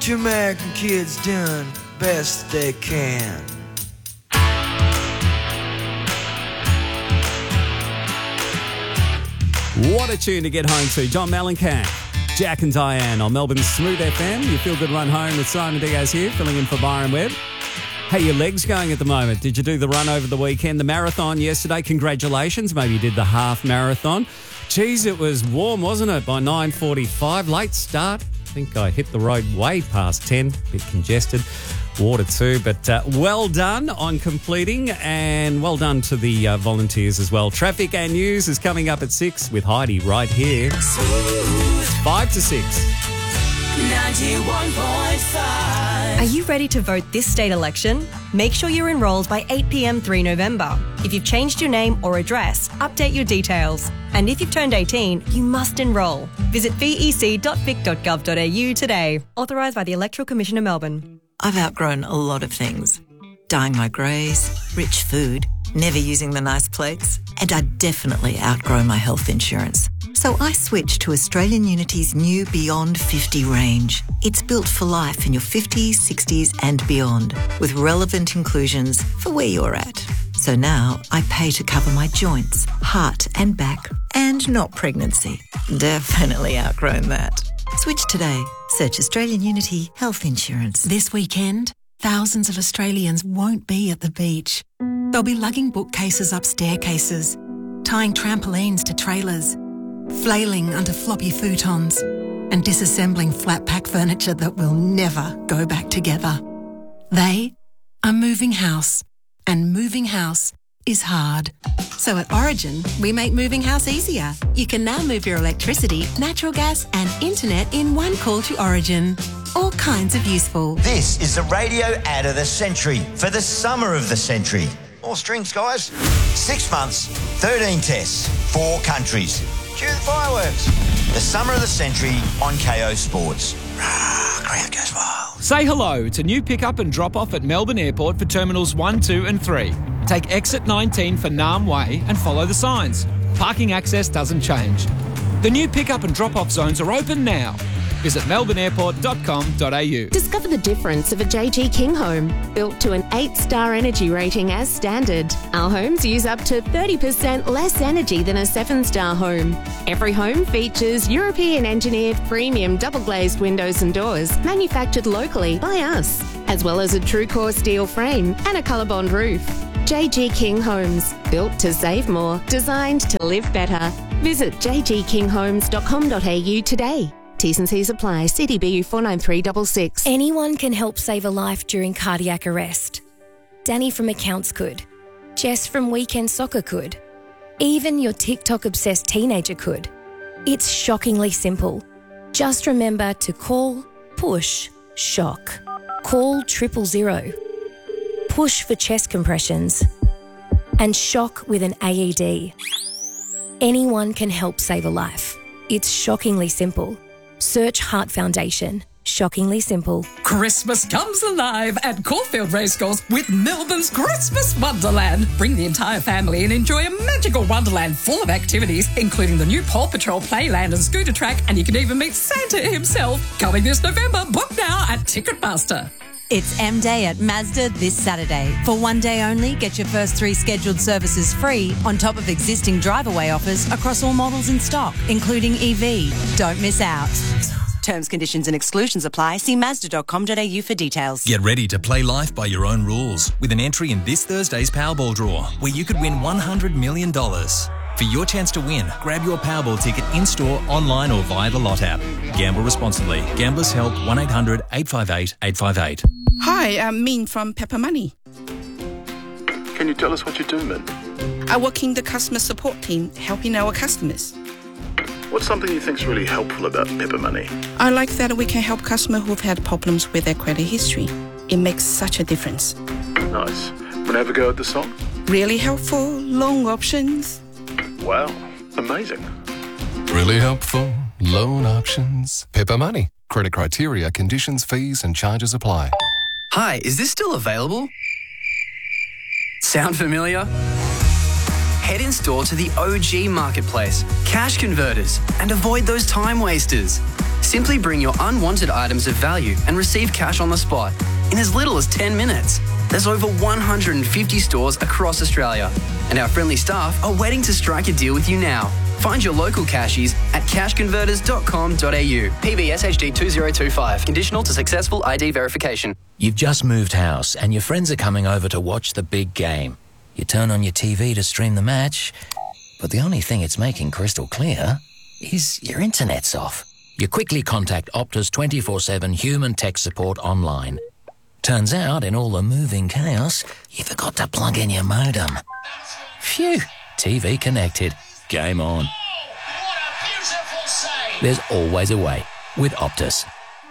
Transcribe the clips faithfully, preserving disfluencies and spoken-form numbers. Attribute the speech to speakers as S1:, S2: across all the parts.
S1: your American kids doing best they can.
S2: What a tune to get home to. John Mellencamp, Jack and Diane on Melbourne's Smooth F M. Your Feel Good Run Home with Simon Diaz here, filling in for Byron Webb. Hey, your legs going at the moment. Did you do the run over the weekend? The marathon yesterday, congratulations. Maybe you did the half marathon. Geez, it was warm, wasn't it, by nine forty-five. Late start. I think I hit the road way past ten. A bit congested. Water too, but uh, well done on completing, and well done to the uh, volunteers as well. Traffic and news is coming up at six with Heidi right here. Smooth. Five to six.
S3: ninety-one point five.
S4: Are you ready to vote this state election? Make sure you're enrolled by eight p.m. the third of November. If you've changed your name or address, update your details. And if you've turned eighteen, you must enrol. Visit v e c dot vic dot gov dot a u today. Authorised by the Electoral Commission of Melbourne.
S5: I've outgrown a lot of things. Dyeing my greys, rich food, never using the nice plates, and I definitely outgrow my health insurance. So I switched to Australian Unity's new Beyond fifty range. It's built for life in your fifties, sixties and beyond, with relevant inclusions for where you're at. So now I pay to cover my joints, heart and back, and not pregnancy. Definitely outgrown that. Switch today. Search Australian Unity Health Insurance.
S6: This weekend, thousands of Australians won't be at the beach. They'll be lugging bookcases up staircases, tying trampolines to trailers, flailing under floppy futons, and disassembling flat pack furniture that will never go back together. They are moving house, and moving house is hard. So at Origin, we make moving house easier. You can now move your electricity, natural gas and internet in one call to Origin. All kinds of useful.
S7: This is the radio ad of the century for the summer of the century. More strings, guys. Six months, thirteen tests, four countries. Cue the fireworks. The summer of the century on K O Sports. Rah, crowd goes wild.
S8: Say hello to new pick-up and drop-off at Melbourne Airport for Terminals one, two and three. Take exit nineteen for Naarm Way and follow the signs. Parking access doesn't change. The new pick-up and drop-off zones are open now. Visit melbourne airport dot com dot a u.
S9: Discover the difference of a J G King home, built to an eight-star energy rating as standard. Our homes use up to thirty percent less energy than a seven-star home. Every home features European-engineered premium double-glazed windows and doors, manufactured locally by us, as well as a true-core steel frame and a ColourBond roof. J G King Homes, built to save more, designed to live better. Visit j g king homes dot com dot a u today. T's and C's apply. C D B U four nine three six six.
S10: Anyone can help save a life during cardiac arrest. Danny from Accounts could. Jess from Weekend Soccer could. Even your TikTok-obsessed teenager could. It's shockingly simple. Just remember to call, push, shock. Call triple zero. Push for chest compressions. And shock with an A E D. Anyone can help save a life. It's shockingly simple. Search Heart Foundation. Shockingly simple.
S11: Christmas comes alive at Caulfield Racecourse with Melbourne's Christmas Wonderland. Bring the entire family and enjoy a magical wonderland full of activities, including the new Paw Patrol Playland and scooter track, and you can even meet Santa himself. Coming this November. Book now at Ticketmaster.
S12: It's M-Day at Mazda this Saturday. For one day only, get your first three scheduled services free on top of existing drive-away offers across all models in stock, including E V. Don't miss out.
S13: Terms, conditions and exclusions apply. See mazda dot com dot a u for details.
S14: Get ready to play life by your own rules with an entry in this Thursday's Powerball draw, where you could win one hundred million dollars. For your chance to win, grab your Powerball ticket in-store, online or via the Lot app. Gamble responsibly. Gamblers Help one eight hundred eight five eight eight five eight.
S15: Hi, I'm Min from Pepper Money.
S16: Can you tell us what you do, Min?
S15: I work in the customer support team, helping our customers.
S16: What's something you think's really helpful about Pepper Money?
S15: I like that we can help customers who've had problems with their credit history. It makes such a difference.
S16: Nice. Want to have a go at the song?
S15: Really helpful, loan options.
S16: Wow, amazing.
S17: Really helpful, loan options. Pepper Money. Credit criteria, conditions, fees and charges apply.
S18: Hi, is this still available? Sound familiar? Head in store to the O G Marketplace, Cash Converters, and avoid those time wasters. Simply bring your unwanted items of value and receive cash on the spot in as little as ten minutes. There's over one hundred fifty stores across Australia, and our friendly staff are waiting to strike a deal with you now. Find your local cashies at cash converters dot com dot a u. P B S H D two zero two five. Conditional to successful I D verification.
S19: You've just moved house and your friends are coming over to watch the big game. You turn on your T V to stream the match, but the only thing it's making crystal clear is your internet's off. You quickly contact Optus twenty-four seven human tech support online. Turns out, in all the moving chaos, you forgot to plug in your modem. Phew, T V connected. Game on. There's always a way with Optus.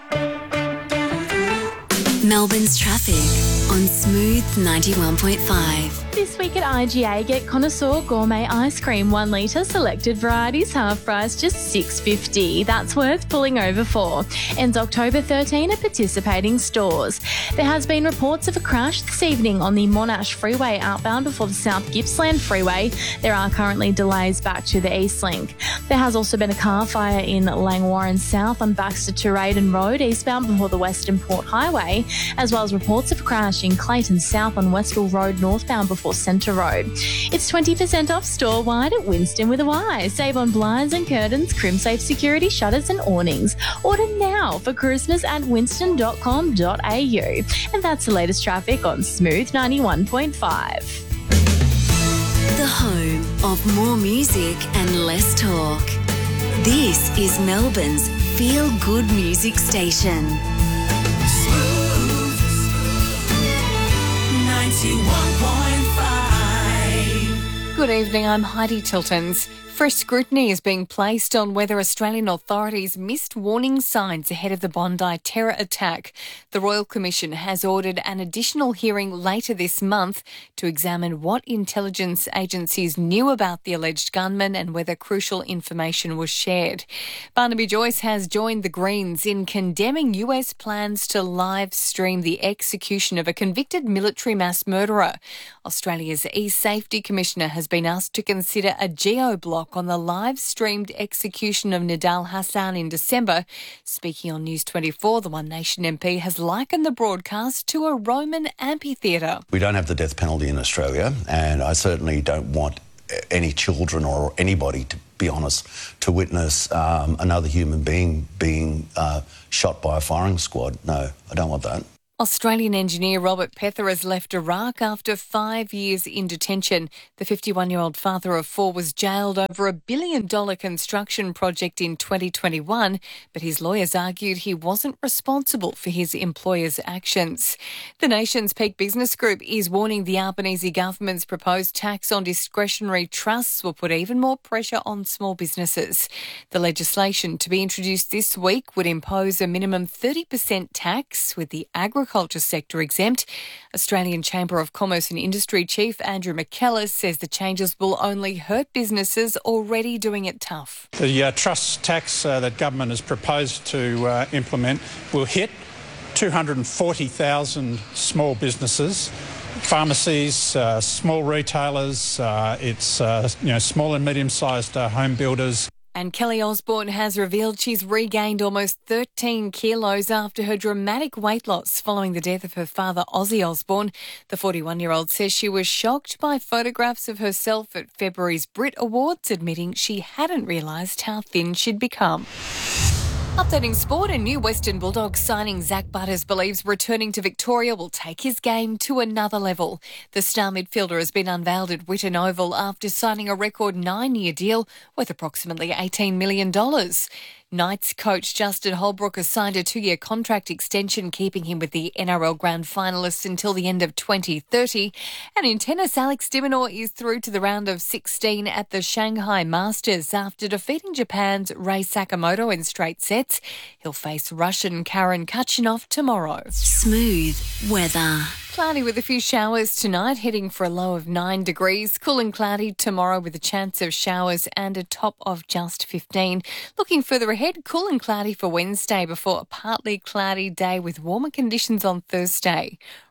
S20: Melbourne's traffic on Smooth ninety-one point five.
S21: This week at I G A, get Connoisseur Gourmet Ice Cream, one litre, selected varieties, half price, just six dollars fifty. That's worth pulling over for. Ends October thirteenth at participating stores. There has been reports of a crash this evening on the Monash Freeway outbound before the South Gippsland Freeway. There are currently delays back to the East Link. There has also been a car fire in Langwarrin South on Baxter to Raiden Road, eastbound before the Western Port Highway, as well as reports of a crash in Clayton South on Westville Road, northbound before Centre Road. It's twenty percent off store-wide at Winston with a Y. Save on blinds and curtains, CrimSafe security shutters and awnings. Order now for Christmas at winston dot com dot a u. And that's the latest traffic on Smooth ninety-one point five.
S20: The home of more music and less talk. This is Melbourne's feel-good music station.
S3: ninety-one point five.
S22: Good evening, I'm Heidi Tiltons. Fresh scrutiny is being placed on whether Australian authorities missed warning signs ahead of the Bondi terror attack. The Royal Commission has ordered an additional hearing later this month to examine what intelligence agencies knew about the alleged gunman and whether crucial information was shared. Barnaby Joyce has joined the Greens in condemning U S plans to live stream the execution of a convicted military mass murderer. Australia's E-Safety Commissioner has been asked to consider a geo-block on the live-streamed execution of Nidal Hassan in December. Speaking on News twenty-four, the One Nation M P has likened the broadcast to a Roman amphitheatre.
S23: We don't have the death penalty in Australia, and I certainly don't want any children or anybody, to be honest, to witness um, another human being being uh, shot by a firing squad. No, I don't want that.
S22: Australian engineer Robert Pether has left Iraq after five years in detention. The fifty-one-year-old father of four was jailed over a billion-dollar construction project in twenty twenty-one, but his lawyers argued he wasn't responsible for his employer's actions. The nation's Peak Business Group is warning the Albanese government's proposed tax on discretionary trusts will put even more pressure on small businesses. The legislation to be introduced this week would impose a minimum thirty percent tax, with the agriculture Agriculture sector exempt. Australian Chamber of Commerce and Industry Chief Andrew McKellis says the changes will only hurt businesses already doing it tough.
S24: The uh, trust tax uh, that government has proposed to uh, implement will hit two hundred forty thousand small businesses, pharmacies, uh, small retailers, uh, it's uh, you know small and medium-sized uh, home builders.
S22: And Kelly Osbourne has revealed she's regained almost thirteen kilos after her dramatic weight loss following the death of her father, Ozzy Osbourne. The forty-one-year-old says she was shocked by photographs of herself at February's Brit Awards, admitting she hadn't realised how thin she'd become. Updating sport, a new Western Bulldogs signing Zach Butters believes returning to Victoria will take his game to another level. The star midfielder has been unveiled at Whitten Oval after signing a record nine-year deal worth approximately eighteen million dollars. Knights coach Justin Holbrook has signed a two-year contract extension, keeping him with the N R L Grand Finalists until the end of twenty thirty. And in tennis, Alex de Minaur is through to the round of sixteen at the Shanghai Masters after defeating Japan's Rei Sakamoto in straight sets. He'll face Russian Karen Khachanov tomorrow.
S20: Smooth weather.
S22: Cloudy with a few showers tonight, heading for a low of nine degrees. Cool and cloudy tomorrow with a chance of showers and a top of just fifteen. Looking further ahead, cool and cloudy for Wednesday before a partly cloudy day with warmer conditions on Thursday.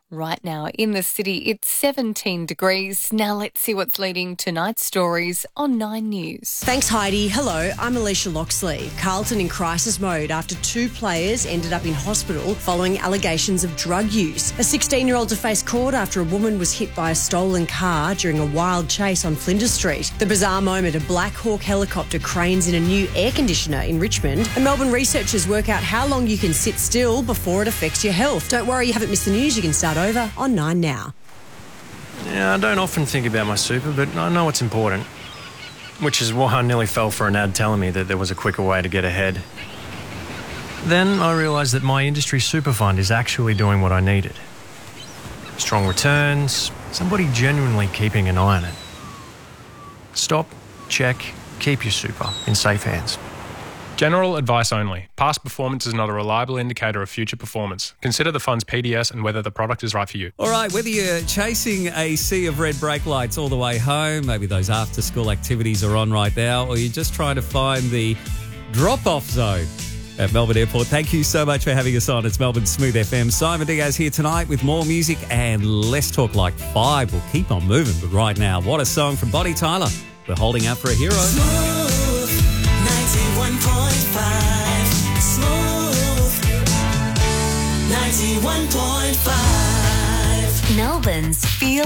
S22: Right now in the city, it's seventeen degrees. Now let's see what's leading tonight's stories on Nine News.
S1: Thanks, Heidi. Hello, I'm Alicia Loxley. Carlton in crisis mode after two players ended up in hospital following allegations of drug use. A sixteen-year-old to face court after a woman was hit by a stolen car during a wild chase on Flinders Street. The bizarre moment, a Black Hawk helicopter cranes in a new air conditioner in Richmond, and Melbourne researchers work out how long you can sit still before it affects your health. Don't worry, you haven't missed the news. You can start over on Nine Now.
S2: Yeah, I don't often think about my super, but I know it's important. Which is why I nearly fell for an ad telling me that there was a quicker way to get ahead. Then I realised that my industry super fund is actually doing what I needed. Strong returns, somebody genuinely keeping an eye on it. Stop, check, keep your super in safe hands.
S4: General advice only. Past performance is not a reliable indicator of future performance. Consider the fund's P D S and whether the product is right for you.
S5: All right, whether you're chasing a sea of red brake lights all the way home, maybe those after-school activities are on right now, or you're just trying to find the drop-off zone at Melbourne Airport, thank you so much for having us on. It's Melbourne Smooth F M. Simon Diaz here tonight with more music and Let's Talk Like Five. We'll keep on moving, but right now, what a song from Bonnie Tyler. We're holding out for a hero.
S3: ninety-one point five Smooth ninety-one point five
S20: Melbourne's Feel